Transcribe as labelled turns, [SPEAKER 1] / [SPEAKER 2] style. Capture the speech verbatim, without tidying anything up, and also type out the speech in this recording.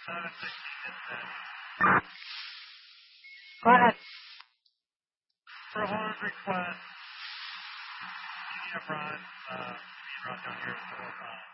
[SPEAKER 1] seven sixteen is ten.
[SPEAKER 2] Go ahead.
[SPEAKER 1] For a hold request, medium run, uh, speed run down here is four oh five.